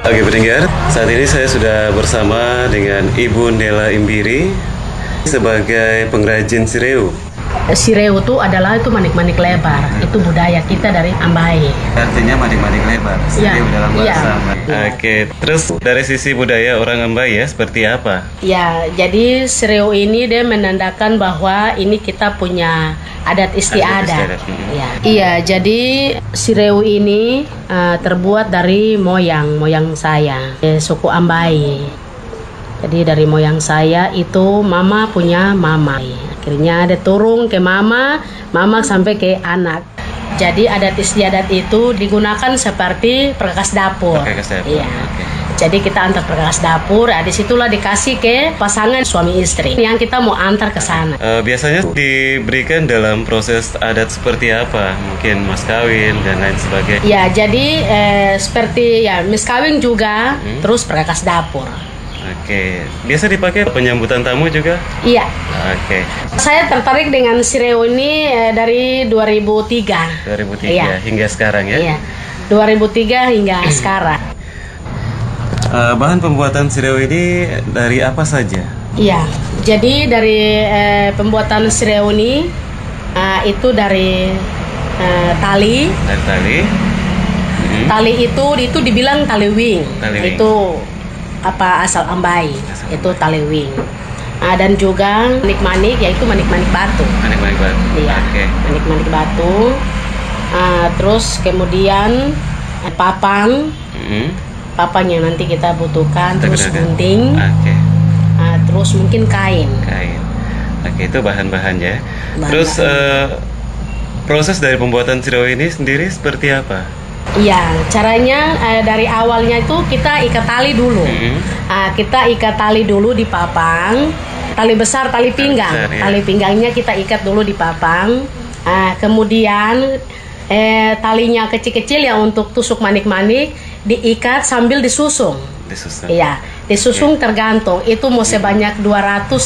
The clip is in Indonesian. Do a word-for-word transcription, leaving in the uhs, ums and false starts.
Oke pendengar, saat ini saya sudah bersama dengan Ibu Nela Imbiri sebagai pengrajin sireu. Sireu itu adalah itu manik-manik lebar, itu budaya kita dari Ambai. Artinya manik-manik lebar, sireu Ya, dalam bahasa ya, Ambai. ya. Oke, terus dari sisi budaya orang Ambai ya, seperti apa? Ya, jadi sireu ini dia menandakan bahwa ini kita punya adat istiadat. Adat istiadat, mm. Ya. Iya, jadi sireu ini uh, terbuat dari moyang, moyang saya, eh, suku Ambai. Jadi dari moyang saya itu mama punya mama. Akhirnya ada turun ke mama, mama sampai ke anak. Jadi adat istiadat itu digunakan seperti perkakas dapur. Perkakas dapur. Iya. Okay. Jadi kita antar perkakas dapur, nah, disitulah dikasih ke pasangan suami istri yang kita mau antar ke sana. Uh, biasanya diberikan dalam proses adat seperti apa? Mungkin mas kawin dan lain sebagainya. Ya, jadi eh, seperti ya mis kawin juga, Hmm. terus perkakas dapur. Oke, biasa dipakai penyambutan tamu juga? Iya. Oke. Saya tertarik dengan sireu ini eh, dari dua ribu tiga. dua ribu tiga Iya. hingga sekarang ya? Iya. dua ribu tiga hingga sekarang. Uh, bahan pembuatan sireu ini dari apa saja? Iya. Jadi dari eh, pembuatan sireu ini eh, itu dari eh, tali. Dari tali. Hmm. Tali itu itu dibilang tali wing. Tali wing. Itu apa asal Ambai. Asal Itu tali wing. Nah, dan juga manik-manik yaitu manik-manik batu. Manik-manik batu. Iya. Oke. Manik-manik batu. Ah, terus kemudian eh, papang. Hmm. Papang yang nanti kita butuhkan, Kita terus gunakan. gunting, Oke. ah, terus mungkin kain. Kain. Oke, itu bahan-bahannya. Bahan-bahan. Terus eh, proses dari pembuatan sireu ini sendiri seperti apa? Iya, caranya eh, dari awalnya itu kita ikat tali dulu. Hmm. Ah, kita ikat tali dulu di papang, tali besar, tali pinggang. besar, ya. Tali pinggangnya kita ikat dulu di papang. Ah, kemudian eh, talinya kecil-kecil ya untuk tusuk manik-manik diikat sambil disusung. Disusung. Iya, disusung tergantung itu mau sebanyak dua ratus